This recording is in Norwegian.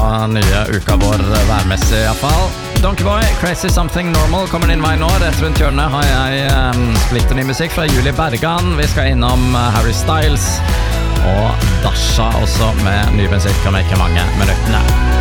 nye uka vår værmessig i hvert fall. Donkeyboy, Crazy Something Normal kommer din vei nå. Rett rundt hjørnet har jeg splitter ny musikk fra Julie Bergan. Vi skal innom Harry Styles og Dasha også med ny musikk om ikke mange minuttene.